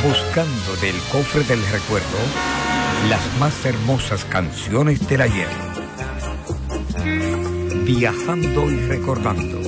buscando del cofre del recuerdo las más hermosas canciones del ayer. Viajando y recordando